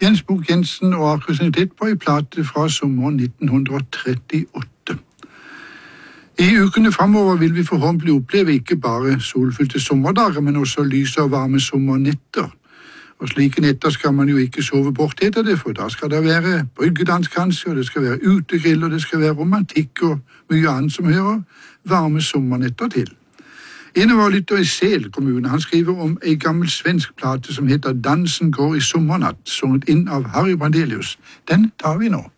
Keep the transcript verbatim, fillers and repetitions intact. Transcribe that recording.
Jens Bukk Jensen og Akrusinitet på en plate fra sommeren nitten trettiåtte. I ukene fremover vil vi forhåpentlig oppleve ikke bare solfylte sommerdager, men også lyse og varme sommernetter. Og slike netter skal man jo ikke sove bort, heter det, for da skal det være bryggedans kanskje, og det skal være utegrill, og det skal være romantikk og mye annet som hører varme sommernetter til. En av våre lytter i Sel kommune, han skriver om en gammel svensk plate som heter Dansen går i sommernatt, sunget inn av Harry Brandelius. Den tar vi nå.